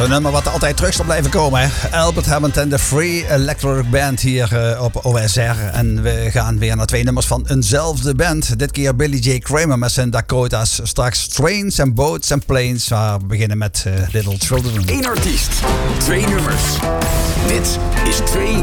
Zo'n nummer wat er altijd terug zal blijven komen. Hè? Albert Hammond en de Free Electric Band hier op OSR. En we gaan weer naar 2 nummers van eenzelfde band. Dit keer Billy J. Kramer met zijn Dakota's. Straks Trains and Boats and Planes. Maar we beginnen met Little Children. 1 artiest, 2 nummers. Dit is 2